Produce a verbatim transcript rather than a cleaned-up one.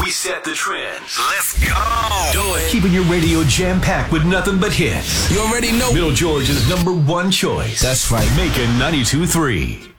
We set the trends. Let's go. Do it. Keeping your radio jam-packed with nothing but hits. You already know. Middle Georgia's number one choice. That's right. Macon ninety-two point three.